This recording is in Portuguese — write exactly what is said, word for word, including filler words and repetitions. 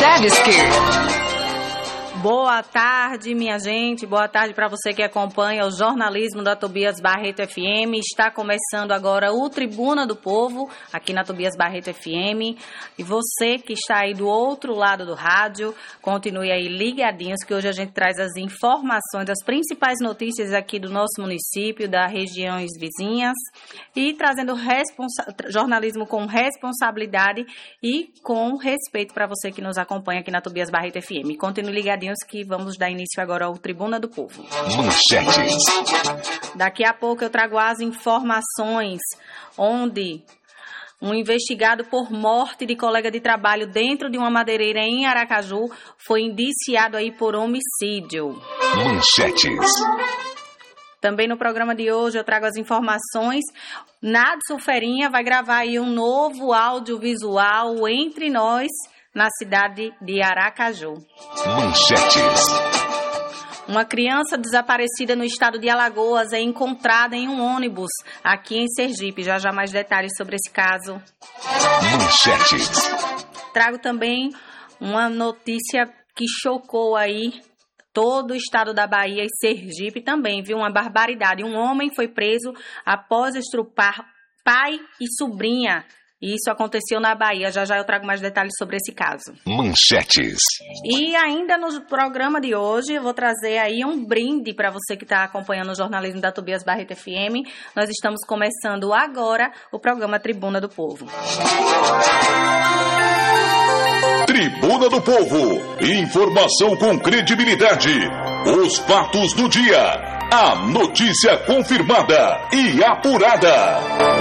Sadisky. Boa tarde, minha gente. Boa tarde para você que acompanha o jornalismo da Tobias Barreto F M. Está começando agora o Tribuna do Povo, aqui na Tobias Barreto F M. E você que está aí do outro lado do rádio, continue aí ligadinhos, que hoje a gente traz as informações, as principais notícias aqui do nosso município, das regiões vizinhas, e trazendo responsa- jornalismo com responsabilidade e com respeito para você que nos acompanha aqui na Tobias Barreto F M. Continue ligadinhos, que vamos dar início agora ao Tribuna do Povo. Manchetes. Daqui a pouco eu trago as informações, onde um investigado por morte de colega de trabalho dentro de uma madeireira em Aracaju foi indiciado aí por homicídio. Manchetes. Também no programa de hoje eu trago as informações. Nadson Ferinha vai gravar aí um novo audiovisual Entre Nós, na cidade de Aracaju. Manchetes. Uma criança desaparecida no estado de Alagoas é encontrada em um ônibus aqui em Sergipe. Já já mais detalhes sobre esse caso. Manchetes. Trago também uma notícia que chocou aí todo o estado da Bahia e Sergipe também, viu? Uma barbaridade. Um homem foi preso após estrupar pai e sobrinha. Isso aconteceu na Bahia. Já já eu trago mais detalhes sobre esse caso. Manchetes. E ainda no programa de hoje, eu vou trazer aí um brinde para você que está acompanhando o jornalismo da Tobias Barreto F M. Nós estamos começando agora o programa Tribuna do Povo. Tribuna do Povo. Informação com credibilidade. Os fatos do dia. A notícia confirmada e apurada.